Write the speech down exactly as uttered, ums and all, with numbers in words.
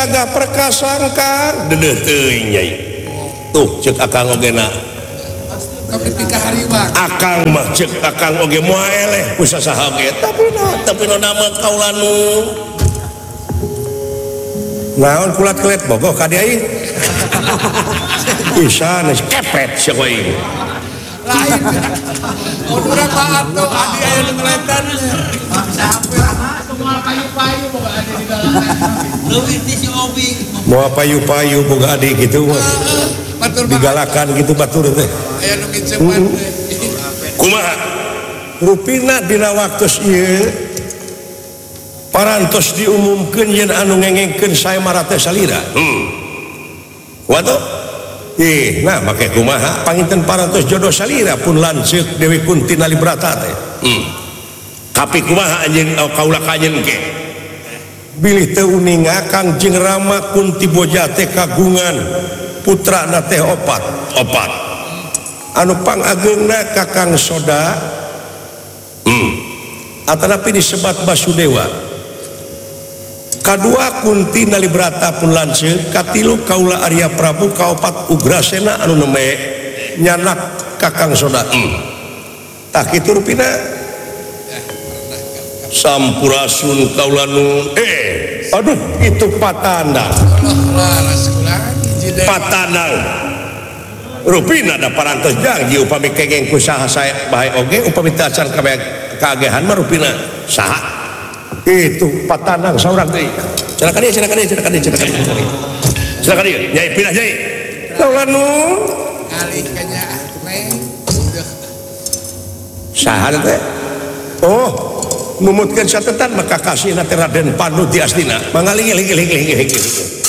gagah perkasangkan dedeh teuing nyai tuh cek akang ogena akang mah cek akang oge moal eleh ku sasaha ge tapi na tapi na nama kaula nu naon kulat kelet bogoh ka dia ieu pisan kepet sia we lain urang mah atuh adi aya nu ngeledan semua payu-payu boga adi di dalam leuwih ti si Obi moal payu-payu boga adi kitu mah digalakan gitu batur teh aya nu ngicepan kumaha rupina dina waktos ieu parantos diumumkeun yen anu ngengengkeun sae marate salira hmm waduh ih nah make kumaha panginten parantos jodoh salira pun lanceuk Dewi Kunti Nalibrata teh hmm tapi kumaha anjeun kaula ka anjeun ke bilih teu uning akang jeung Rama Kunti Boja teh kagungan putrana teh opat opat anu pangageungna Kakang Soda hmm atanapi disebat Basudewa kadua Kunti Nalibrata pun lanceuk katilu kaula Arya Prabu kaopat Ugrasena anu neme nyanak Kakang Soda hmm tah kitu rupina sampurasun kaula nu eh aduh itu patandang patandang rupina da parantos janji upami kengeng ku saha sae bae oge upami teu acan kagehan mah rupina saha itu patandang saurang deui silakan ieu silakan ieu silakan ieu silakan ieu silakan ieu nyai pindah nyai kaula nu ngalih ka nya neng saha teh oh numutkeun satetan maka kasihna teh Raden Pandu ti Astina mangaling-ling-ling